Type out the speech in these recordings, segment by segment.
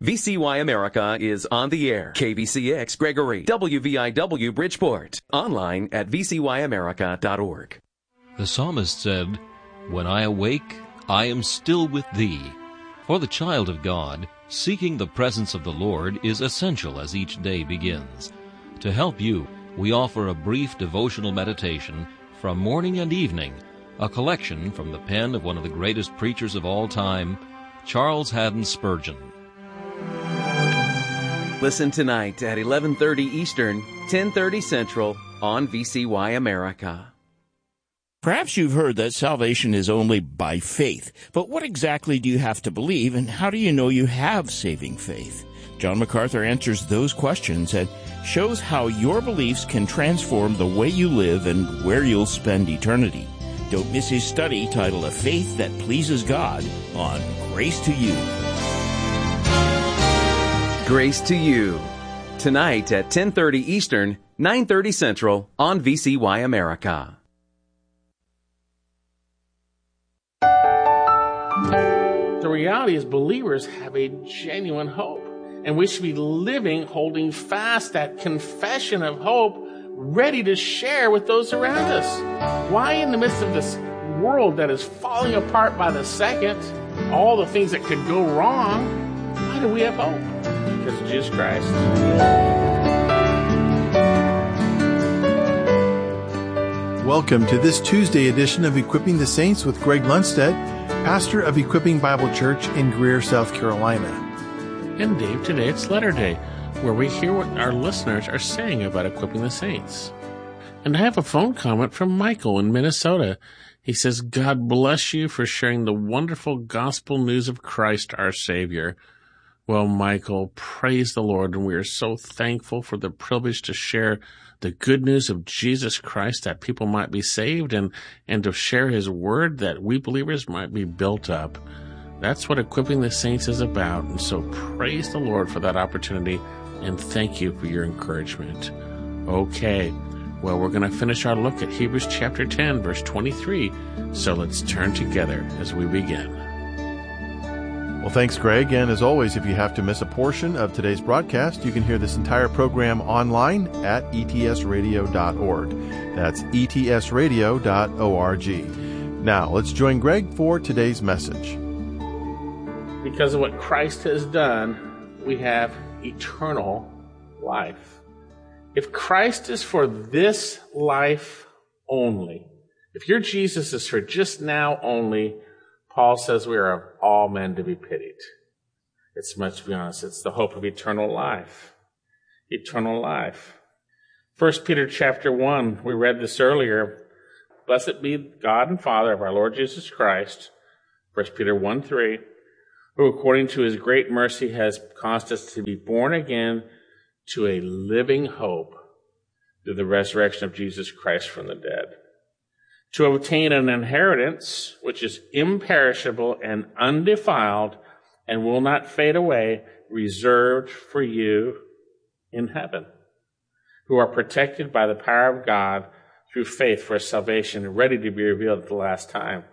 VCY America is on the air. KBCX Gregory, WVIW Bridgeport. Online at vcyamerica.org. The psalmist said, "When I awake, I am still with thee." For the child of God, seeking the presence of the Lord is essential as each day begins. To help you, we offer a brief devotional meditation from morning and evening, a collection from the pen of one of the greatest preachers of all time, Charles Haddon Spurgeon. Listen tonight at 11:30 Eastern, 10:30 Central on VCY America. Perhaps you've heard that salvation is only by faith. But what exactly do you have to believe, and how do you know you have saving faith? John MacArthur answers those questions and shows how your beliefs can transform the way you live and where you'll spend eternity. Don't miss his study titled A Faith That Pleases God on Grace to You. Grace to You. Tonight at 10:30 Eastern, 9:30 Central on VCY America. The reality is believers have a genuine hope, and we should be living, holding fast that confession of hope, ready to share with those around us. Why in the midst of this world that is falling apart by the second, all the things that could go wrong, why do we have hope? Because of Jesus Christ. Welcome to this Tuesday edition of Equipping the Saints with Greg Lundstedt, pastor of Equipping Bible Church in Greer, South Carolina. And Dave, today it's Letter Day, where we hear what our listeners are saying about equipping the saints. And I have a phone comment from Michael in Minnesota. He says, "God bless you for sharing the wonderful gospel news of Christ our Savior." Well, Michael, praise the Lord, and we are so thankful for the privilege to share the good news of Jesus Christ, that people might be saved, and to share his word, that we believers might be built up. That's what equipping the saints is about, and so praise the Lord for that opportunity, and thank you for your encouragement. Okay, well, we're going to finish our look at Hebrews chapter 10, verse 23, so let's turn together as we begin. Well, thanks, Greg. And as always, if you have to miss a portion of today's broadcast, you can hear this entire program online at etsradio.org. That's etsradio.org. Now, let's join Greg for today's message. Because of what Christ has done, we have eternal life. If Christ is for this life only, if your Jesus is for just now only, Paul says we are of all men to be pitied. It's much to be honest. It's the hope of eternal life. Eternal life. 1 Peter chapter 1, we read this earlier. Blessed be God and Father of our Lord Jesus Christ, 1 Peter 1:3, who according to his great mercy has caused us to be born again to a living hope through the resurrection of Jesus Christ from the dead, to obtain an inheritance which is imperishable and undefiled and will not fade away, reserved for you in heaven, who are protected by the power of God through faith for salvation, ready to be revealed at the last time.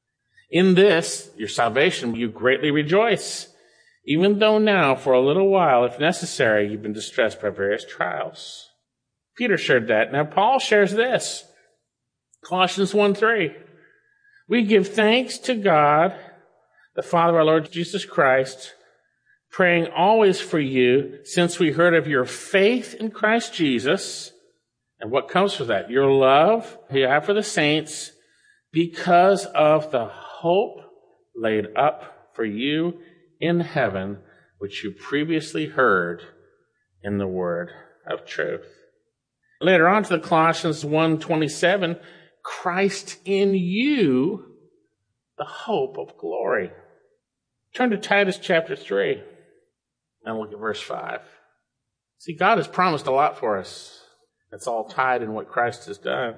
In this, your salvation, you greatly rejoice, even though now, for a little while, if necessary, you've been distressed by various trials. Peter shared that. Now Paul shares this. Colossians 1:3. We give thanks to God, the Father of our Lord Jesus Christ, praying always for you, since we heard of your faith in Christ Jesus. And what comes from that? Your love you have for the saints, because of the hope laid up for you in heaven, which you previously heard in the word of truth. Later on to the Colossians 1:27, Christ in you, the hope of glory. Turn to Titus chapter 3 and look at verse 5. See, God has promised a lot for us. It's all tied in what Christ has done.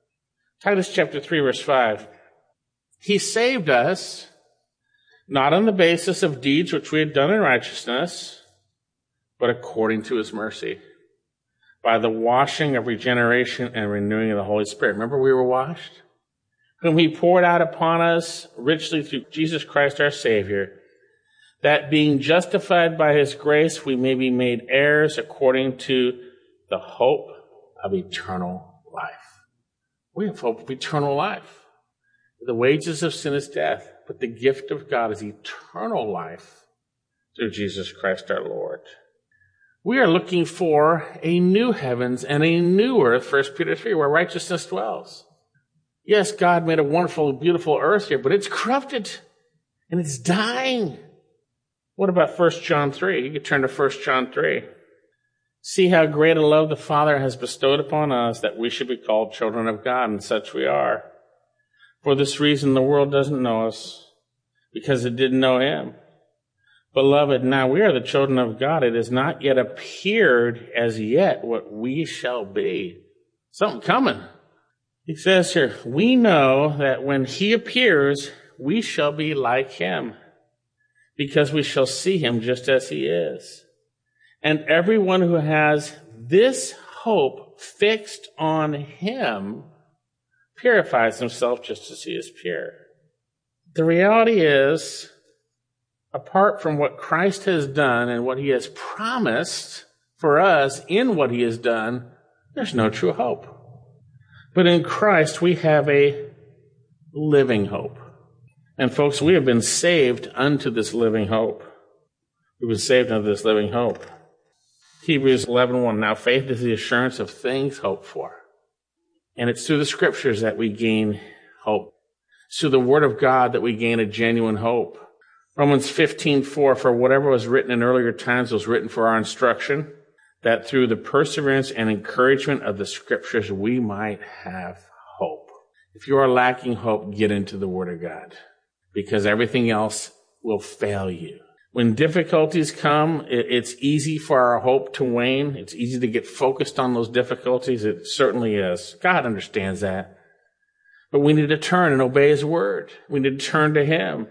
Titus chapter 3 verse 5. He saved us, not on the basis of deeds which we had done in righteousness, but according to his mercy, by the washing of regeneration and renewing of the Holy Spirit. Remember we were washed? Whom he poured out upon us richly through Jesus Christ our Savior, that being justified by his grace, we may be made heirs according to the hope of eternal life. We have hope of eternal life. The wages of sin is death, but the gift of God is eternal life through Jesus Christ our Lord. We are looking for a new heavens and a new earth, 1 Peter 3, where righteousness dwells. Yes, God made a wonderful, beautiful earth here, but it's corrupted and it's dying. What about 1 John 3? You can turn to 1 John 3. See how great a love the Father has bestowed upon us that we should be called children of God, and such we are. For this reason, the world doesn't know us, because it didn't know him. Beloved, now we are the children of God. It has not yet appeared as yet what we shall be. Something coming. He says here, we know that when he appears, we shall be like him, because we shall see him just as he is. And everyone who has this hope fixed on him purifies himself just as he is pure. The reality is, apart from what Christ has done and what he has promised for us in what he has done, there's no true hope. But in Christ, we have a living hope. And folks, we have been saved unto this living hope. We've been saved unto this living hope. Hebrews 11:1. Now faith is the assurance of things hoped for. And it's through the scriptures that we gain hope. It's through the word of God that we gain a genuine hope. Romans 15:4, for whatever was written in earlier times was written for our instruction, that through the perseverance and encouragement of the scriptures we might have hope. If you are lacking hope, get into the word of God, because everything else will fail you. When difficulties come, it's easy for our hope to wane. It's easy to get focused on those difficulties. It certainly is. God understands that. But we need to turn and obey his word. We need to turn to him.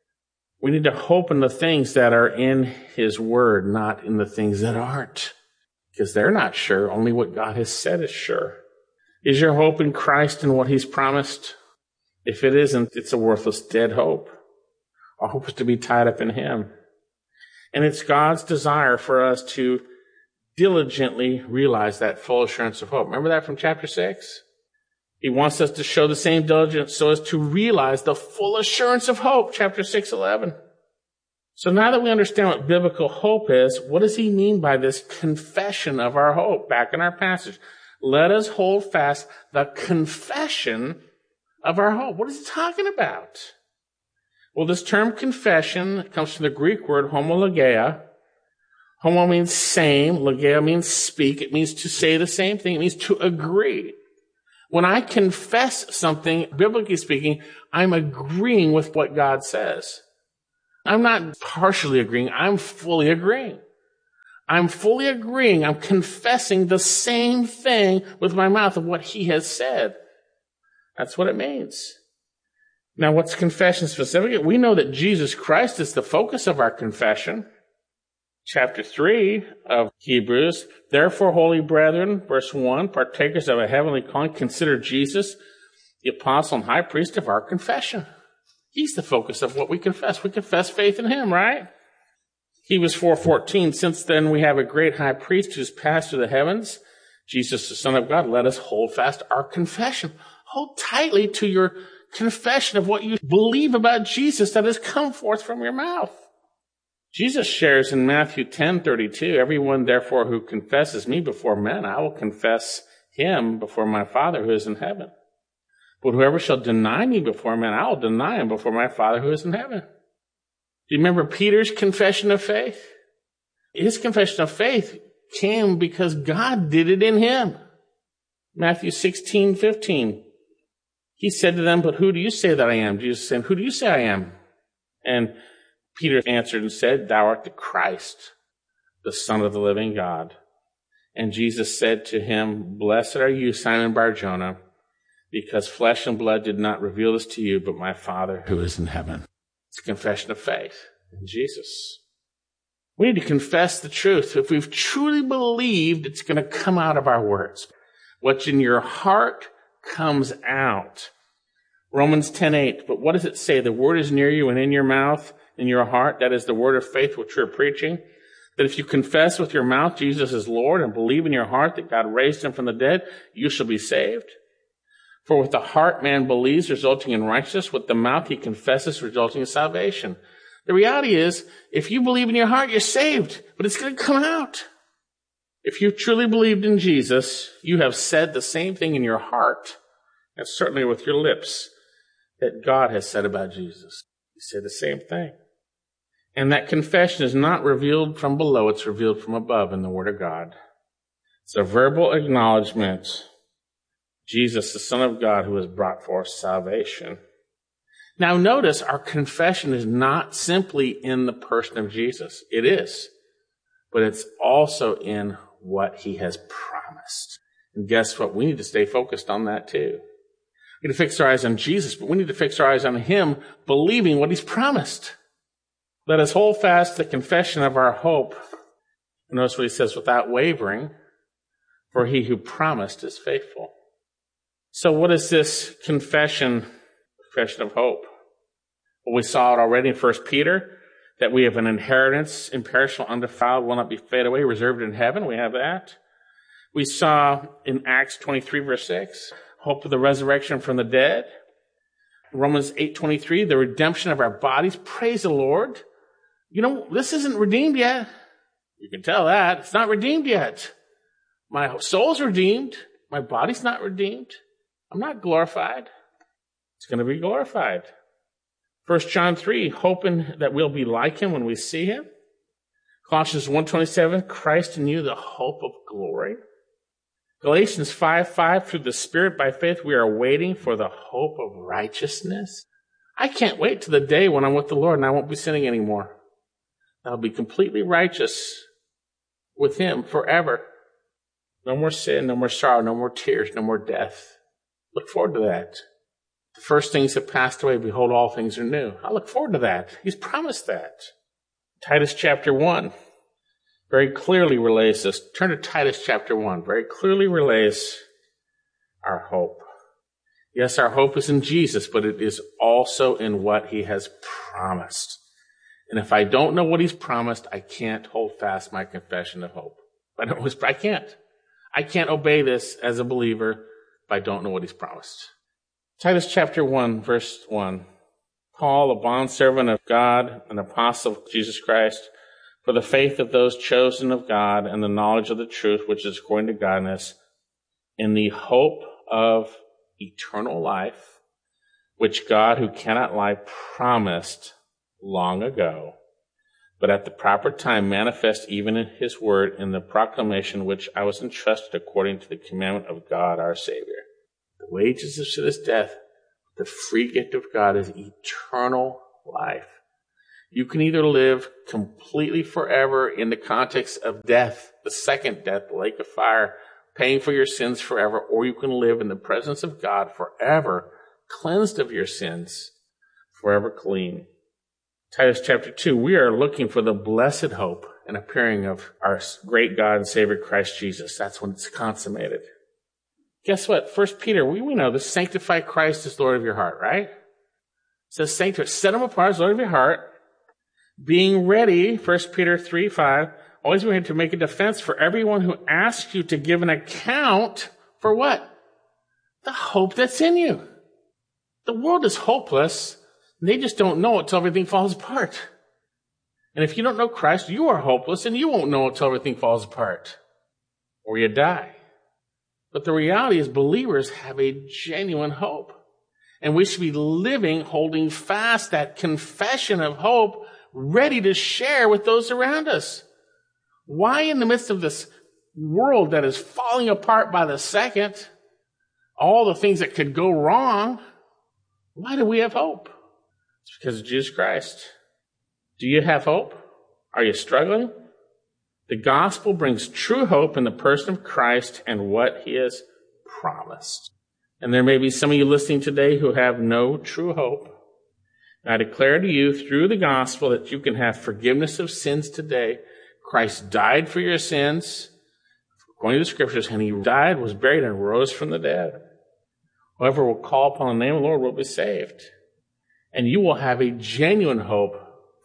We need to hope in the things that are in his word, not in the things that aren't. Because they're not sure. Only what God has said is sure. Is your hope in Christ and what he's promised? If it isn't, it's a worthless, dead hope. Our hope is to be tied up in him. And it's God's desire for us to diligently realize that full assurance of hope. Remember that from chapter 6? He wants us to show the same diligence so as to realize the full assurance of hope, chapter 6:11. So now that we understand what biblical hope is, what does he mean by this confession of our hope? Back in our passage, let us hold fast the confession of our hope. What is he talking about? Well, this term confession comes from the Greek word homologeia. Homo means same. Logeia means speak. It means to say the same thing. It means to agree. When I confess something, biblically speaking, I'm agreeing with what God says. I'm not partially agreeing. I'm fully agreeing. I'm fully agreeing. I'm confessing the same thing with my mouth of what he has said. That's what it means. Now, what's confession specifically? We know that Jesus Christ is the focus of our confession. Chapter 3 of Hebrews, therefore, holy brethren, verse 1, partakers of a heavenly calling, consider Jesus the apostle and high priest of our confession. He's the focus of what we confess. We confess faith in him, right? Hebrews 4:14, since then we have a great high priest who's passed through the heavens, Jesus, the Son of God, let us hold fast our confession. Hold tightly to your confession of what you believe about Jesus that has come forth from your mouth. Jesus shares in Matthew 10:32, everyone therefore who confesses me before men, I will confess him before my Father who is in heaven. But whoever shall deny me before men, I will deny him before my Father who is in heaven. Do you remember Peter's confession of faith? His confession of faith came because God did it in him. Matthew 16:15. He said to them, but who do you say that I am? Jesus said, who do you say I am? And Peter answered and said, thou art the Christ, the Son of the living God. And Jesus said to him, blessed are you, Simon Bar-Jonah, because flesh and blood did not reveal this to you, but my Father who is in heaven. It's a confession of faith in Jesus. We need to confess the truth. If we've truly believed, it's going to come out of our words. What's in your heart comes out. Romans 10:8. But what does it say? The word is near you and in your mouth in your heart, that is the word of faith which we're preaching, that if you confess with your mouth Jesus is Lord and believe in your heart that God raised him from the dead, you shall be saved. For with the heart man believes, resulting in righteousness. With the mouth he confesses, resulting in salvation. The reality is, if you believe in your heart, you're saved, but it's going to come out. If you truly believed in Jesus, you have said the same thing in your heart, and certainly with your lips, that God has said about Jesus. You say the same thing. And that confession is not revealed from below, it's revealed from above in the Word of God. It's a verbal acknowledgement. Jesus, the Son of God, who has brought forth salvation. Now notice, our confession is not simply in the person of Jesus. It is. But it's also in what he has promised. And guess what? We need to stay focused on that too. We need to fix our eyes on Jesus, but we need to fix our eyes on him, believing what he's promised. Let us hold fast the confession of our hope. Notice what he says, without wavering, for he who promised is faithful. So what is this confession of hope? Well, we saw it already in 1 Peter, that we have an inheritance, imperishable, undefiled, will not be fade away, reserved in heaven. We have that. We saw in Acts 23, verse 6, hope of the resurrection from the dead. Romans 8:23, the redemption of our bodies. Praise the Lord. You know, this isn't redeemed yet. You can tell that. It's not redeemed yet. My soul's redeemed. My body's not redeemed. I'm not glorified. It's going to be glorified. 1 John 3, hoping that we'll be like him when we see him. Colossians 1:27, Christ in you, the hope of glory. Galatians 5:5, through the Spirit by faith we are waiting for the hope of righteousness. I can't wait to the day when I'm with the Lord and I won't be sinning anymore. I'll be completely righteous with him forever. No more sin, no more sorrow, no more tears, no more death. Look forward to that. The first things have passed away. Behold, all things are new. I look forward to that. He's promised that. Titus chapter 1 very clearly relays this. Turn to Titus chapter 1. Very clearly relays our hope. Yes, our hope is in Jesus, but it is also in what he has promised. And if I don't know what he's promised, I can't hold fast my confession of hope. I can't. I can't obey this as a believer if I don't know what he's promised. Titus chapter 1, verse 1. Paul, a bondservant of God, an apostle of Jesus Christ, for the faith of those chosen of God and the knowledge of the truth which is according to godliness, in the hope of eternal life, which God, who cannot lie, promised long ago, but at the proper time manifest even in his word in the proclamation which I was entrusted according to the commandment of God our Savior. The wages of sin is death. The free gift of God is eternal life. You can either live completely forever in the context of death, the second death, the lake of fire, paying for your sins forever, or you can live in the presence of God forever, cleansed of your sins, forever clean. Titus chapter 2, we are looking for the blessed hope and appearing of our great God and Savior Christ Jesus. That's when it's consummated. Guess what? 1 Peter, we know this. Sanctify Christ as Lord of your heart, right? It says sanctify, set him apart as Lord of your heart, being ready, 1 Peter 3:5, always ready to make a defense for everyone who asks you to give an account for what? The hope that's in you. The world is hopeless. They just don't know it till everything falls apart. And if you don't know Christ, you are hopeless and you won't know it till everything falls apart. Or you die. But the reality is believers have a genuine hope. And we should be living, holding fast that confession of hope, ready to share with those around us. Why in the midst of this world that is falling apart by the second, all the things that could go wrong, why do we have hope? It's because of Jesus Christ. Do you have hope? Are you struggling? The gospel brings true hope in the person of Christ and what he has promised. And there may be some of you listening today who have no true hope. I declare to you through the gospel that you can have forgiveness of sins today. Christ died for your sins, according to the scriptures, and he died, was buried, and rose from the dead. Whoever will call upon the name of the Lord will be saved. And you will have a genuine hope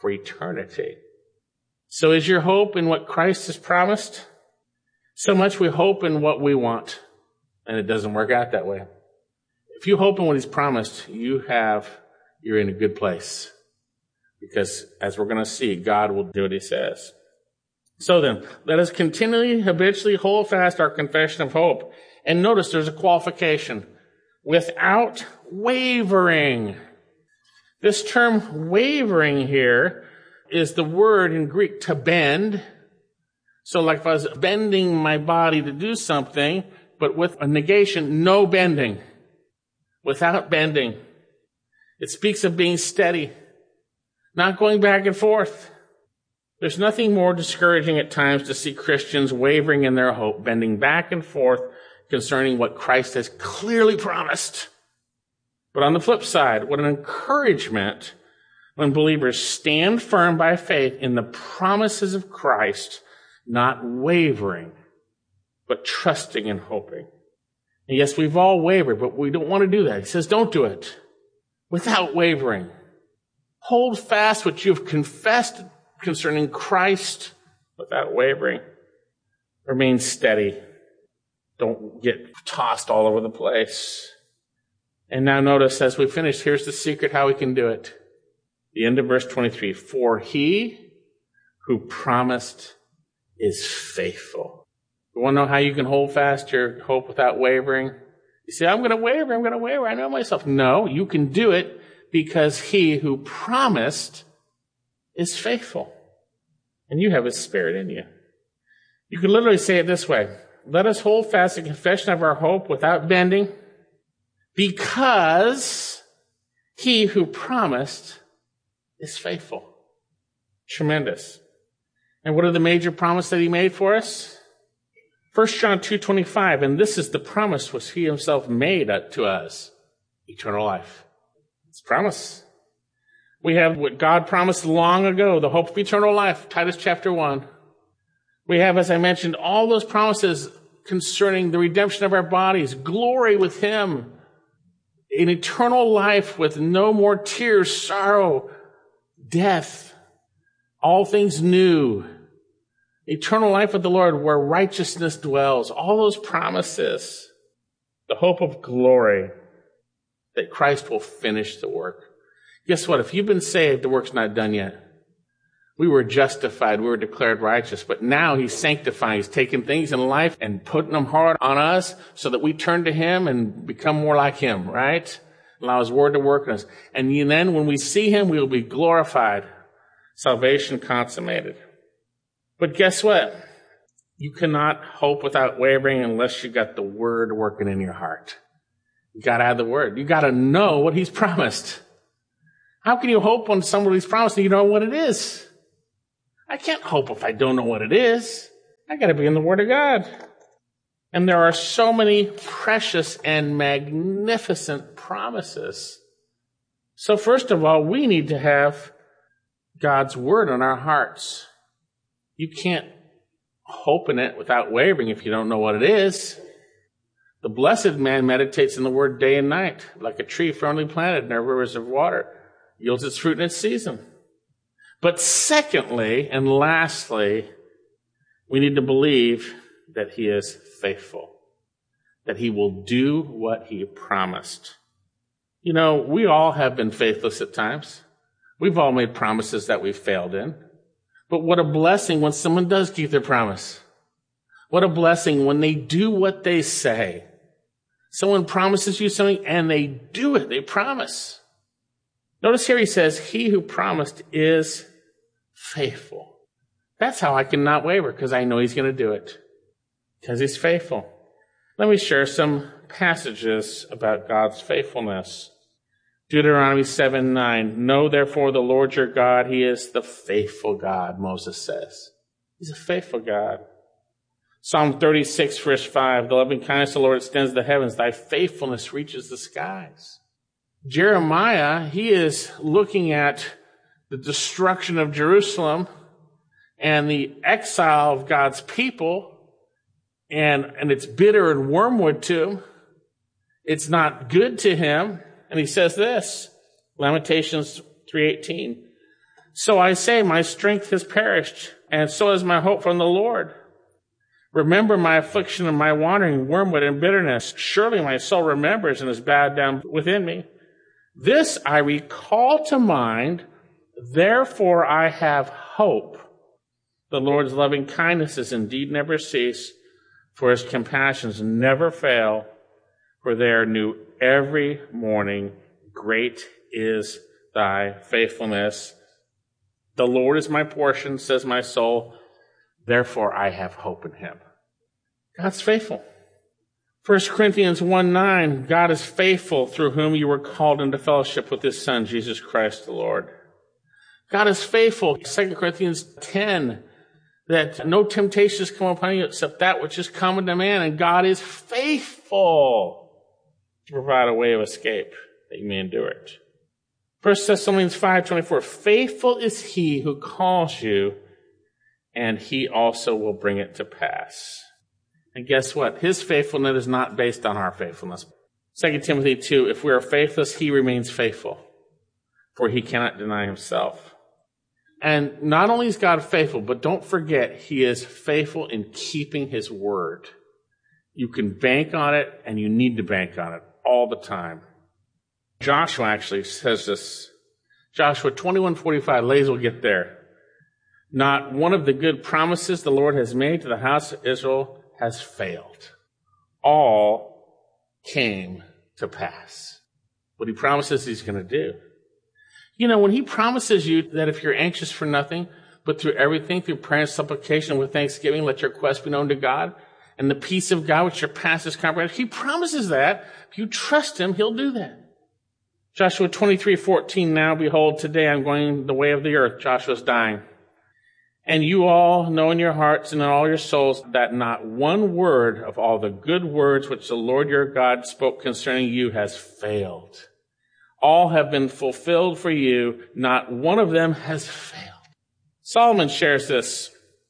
for eternity. So is your hope in what Christ has promised? So much we hope in what we want, and it doesn't work out that way. If you hope in what he's promised, you're in a good place. Because as we're going to see, God will do what he says. So then, let us continually, habitually hold fast our confession of hope. And notice there's a qualification. Without wavering. This term wavering here is the word in Greek to bend. So like if I was bending my body to do something, but with a negation, no bending. Without bending. It speaks of being steady. Not going back and forth. There's nothing more discouraging at times to see Christians wavering in their hope, bending back and forth concerning what Christ has clearly promised. But on the flip side, what an encouragement when believers stand firm by faith in the promises of Christ, not wavering, but trusting and hoping. And yes, we've all wavered, but we don't want to do that. He says, don't do it without wavering. Hold fast what you've confessed concerning Christ without wavering. Remain steady. Don't get tossed all over the place. And now notice as we finish, here's the secret how we can do it. The end of verse 23. For he who promised is faithful. You want to know how you can hold fast your hope without wavering? You say, I'm going to waver. I know myself. No, you can do it because he who promised is faithful. And you have his Spirit in you. You can literally say it this way. Let us hold fast the confession of our hope without bending, because he who promised is faithful. Tremendous. And what are the major promises that he made for us? 1 John 2:25, and this is the promise which he himself made to us, eternal life. It's a promise. We have what God promised long ago, the hope of eternal life, Titus chapter 1. We have, as I mentioned, all those promises concerning the redemption of our bodies, glory with him, an eternal life with no more tears, sorrow, death, all things new, eternal life with the Lord where righteousness dwells, all those promises, the hope of glory that Christ will finish the work. Guess what? If you've been saved, the work's not done yet. We were justified. We were declared righteous. But now he's sanctifying. He's taking things in life and putting them hard on us so that we turn to him and become more like him, right? Allow his word to work in us. And then when we see him, we will be glorified. Salvation consummated. But guess what? You cannot hope without wavering unless you got the word working in your heart. You got to have the word. You got to know what he's promised. How can you hope on somebody's promise and you don't know what it is? I can't hope if I don't know what it is. I got to be in the Word of God. And there are so many precious and magnificent promises. So first of all, we need to have God's Word in our hearts. You can't hope in it without wavering if you don't know what it is. The blessed man meditates in the Word day and night, like a tree firmly planted near rivers of water. Yields its fruit in its season. But secondly, and lastly, we need to believe that he is faithful. That he will do what he promised. You know, we all have been faithless at times. We've all made promises that we've failed in. But what a blessing when someone does keep their promise. What a blessing when they do what they say. Someone promises you something and they do it. They promise. Notice here he says, he who promised is faithful. That's how I can not waver, because I know he's going to do it. Because he's faithful. Let me share some passages about God's faithfulness. Deuteronomy 7:9. Know therefore the Lord your God, he is the faithful God, Moses says. He's a faithful God. Psalm 36, verse 5. The loving kindness of the Lord extends the heavens. Thy faithfulness reaches the skies. Jeremiah, he is looking at the destruction of Jerusalem and the exile of God's people, and it's bitter and wormwood to him. It's not good to him. And he says this, Lamentations 3:18. So I say, my strength has perished, and so has my hope from the Lord. Remember my affliction and my wandering, wormwood and bitterness. Surely my soul remembers and is bowed down within me. This I recall to mind, therefore I have hope. The Lord's loving kindnesses indeed never cease, for his compassions never fail, for they are new every morning. Great is thy faithfulness. The Lord is my portion, says my soul. Therefore I have hope in him. God's faithful. 1 Corinthians 1:9, God is faithful, through whom you were called into fellowship with his Son, Jesus Christ the Lord. God is faithful. 2 Corinthians 10, that no temptation has come upon you except that which is common to man, and God is faithful to provide a way of escape that you may endure it. 1 Thessalonians 5:24, faithful is he who calls you, and he also will bring it to pass. And guess what? His faithfulness is not based on our faithfulness. 2 Timothy 2, if we are faithless, he remains faithful, for he cannot deny himself. And not only is God faithful, but don't forget, he is faithful in keeping his word. You can bank on it, and you need to bank on it all the time. Joshua actually says this. Joshua 21:45, ladies will get there. Not one of the good promises the Lord has made to the house of Israel has failed. All came to pass. What he promises he's going to do. You know, when he promises you that if you're anxious for nothing, but through everything, through prayer and supplication with thanksgiving, let your requests be known to God, and the peace of God which surpasses comprehension, he promises that. If you trust him, he'll do that. Joshua 23:14, now behold, today I'm going the way of the earth. Joshua's dying. And you all know in your hearts and in all your souls that not one word of all the good words which the Lord your God spoke concerning you has failed. All have been fulfilled for you. Not one of them has failed. Solomon shares this.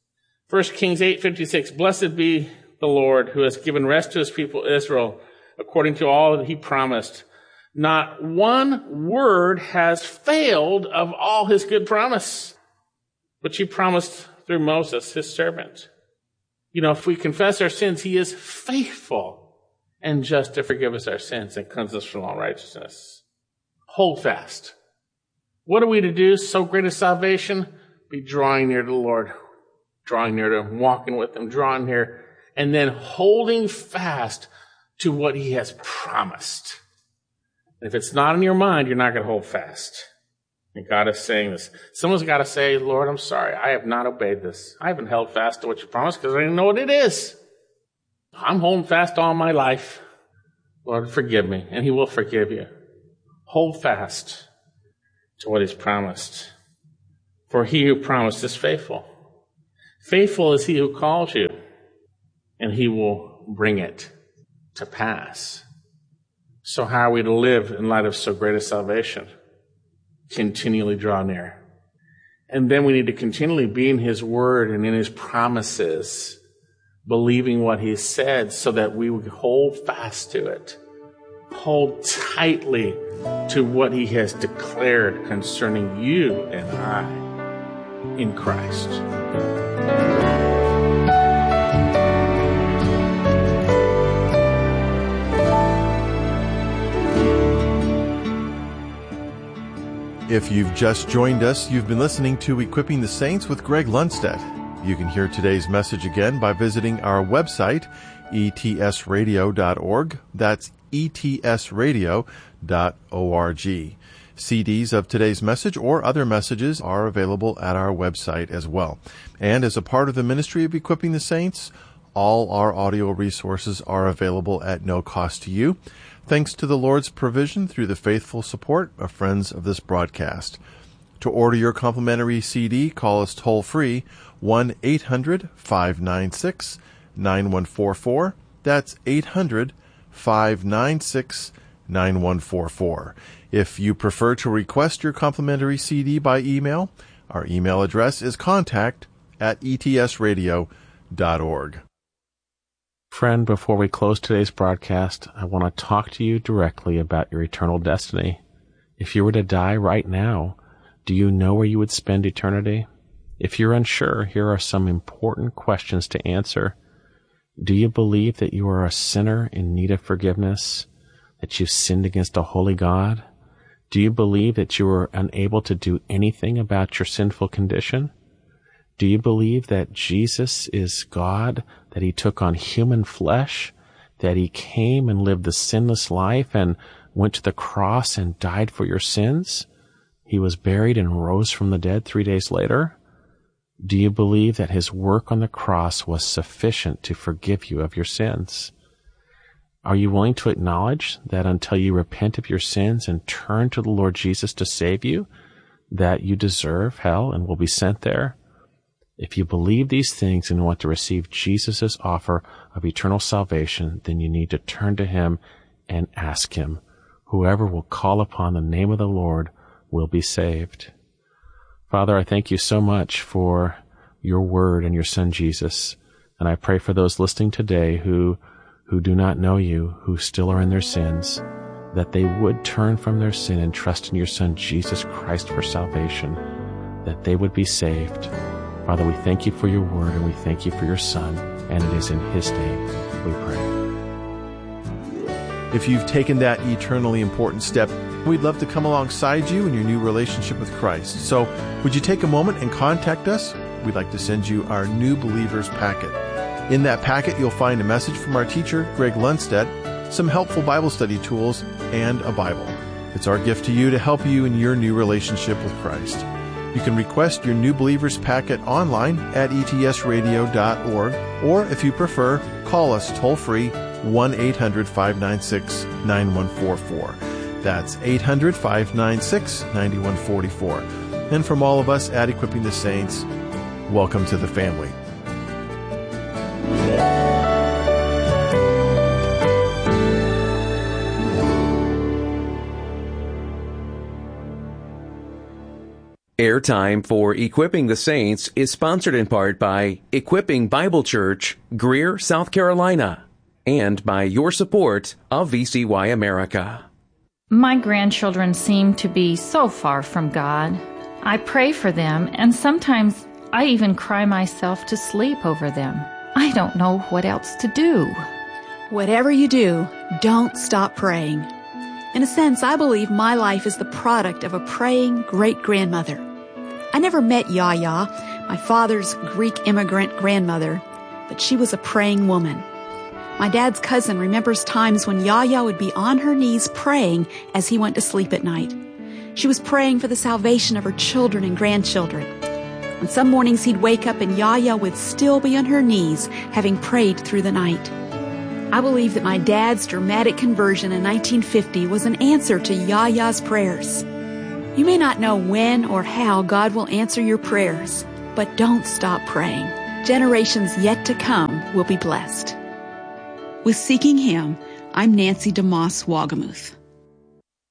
1 Kings 8:56, blessed be the Lord who has given rest to his people Israel according to all that he promised. Not one word has failed of all his good promise, which he promised through Moses, his servant. You know, if we confess our sins, he is faithful and just to forgive us our sins and cleanse us from all righteousness. Hold fast. What are we to do? So great a salvation? Be drawing near to the Lord, drawing near to him, walking with him, drawing near, and then holding fast to what he has promised. If it's not in your mind, you're not going to hold fast. And God is saying this. Someone's got to say, Lord, I'm sorry. I have not obeyed this. I haven't held fast to what you promised because I didn't know what it is. I'm holding fast all my life. Lord, forgive me. And he will forgive you. Hold fast to what he's promised. For he who promised is faithful. Faithful is he who calls you, and he will bring it to pass. So how are we to live in light of so great a salvation? Continually draw near. And then we need to continually be in his word and in his promises, believing what he said so that we would hold fast to it. Hold tightly to what he has declared concerning you and I in Christ. If you've just joined us, you've been listening to Equipping the Saints with Greg Lundstedt. You can hear today's message again by visiting our website, etsradio.org. That's etsradio.org. CDs of today's message or other messages are available at our website as well. And as a part of the ministry of Equipping the Saints, all our audio resources are available at no cost to you, thanks to the Lord's provision through the faithful support of friends of this broadcast. To order your complimentary CD, call us toll-free, 1-800-596-9144. That's 800-596-9144. If you prefer to request your complimentary CD by email, our email address is contact@etsradio.org. Friend, before we close today's broadcast, I want to talk to you directly about your eternal destiny. If you were to die right now, Do you know where you would spend eternity? If you're unsure, here are some important questions to answer. Do you believe that you are a sinner in need of forgiveness, that you've sinned against a holy God? Do you believe that you are unable to do anything about your sinful condition? Do you believe that Jesus is God, that he took on human flesh, that he came and lived the sinless life and went to the cross and died for your sins? He was buried and rose from the dead 3 days later. Do you believe that his work on the cross was sufficient to forgive you of your sins? Are you willing to acknowledge that until you repent of your sins and turn to the Lord Jesus to save you, that you deserve hell and will be sent there? If you believe these things and want to receive Jesus' offer of eternal salvation, then you need to turn to him and ask him. Whoever will call upon the name of the Lord will be saved. Father, I thank you so much for your word and your son Jesus. And I pray for those listening today who do not know you, who still are in their sins, that they would turn from their sin and trust in your son Jesus Christ for salvation, that they would be saved. Father, we thank you for your word and we thank you for your son, and it is in his name we pray. If you've taken that eternally important step, we'd love to come alongside you in your new relationship with Christ. So would you take a moment and contact us? We'd like to send you our New Believers packet. In that packet, you'll find a message from our teacher, Greg Lundstedt, some helpful Bible study tools, and a Bible. It's our gift to you to help you in your new relationship with Christ. You can request your New Believers packet online at etsradio.org, or if you prefer, call us toll-free 1-800-596-9144. That's 800-596-9144. And from all of us at Equipping the Saints, welcome to the family. Airtime for Equipping the Saints is sponsored in part by Equipping Bible Church, Greer, South Carolina, and by your support of VCY America. My grandchildren seem to be so far from God. I pray for them, and sometimes I even cry myself to sleep over them. I don't know what else to do. Whatever you do, don't stop praying. In a sense, I believe my life is the product of a praying great-grandmother. I never met Yaya, my father's Greek immigrant grandmother, but she was a praying woman. My dad's cousin remembers times when Yaya would be on her knees praying as he went to sleep at night. She was praying for the salvation of her children and grandchildren. On some mornings he'd wake up and Yaya would still be on her knees, having prayed through the night. I believe that my dad's dramatic conversion in 1950 was an answer to Yaya's prayers. You may not know when or how God will answer your prayers, but don't stop praying. Generations yet to come will be blessed. With Seeking Him, I'm Nancy DeMoss Wagamuth.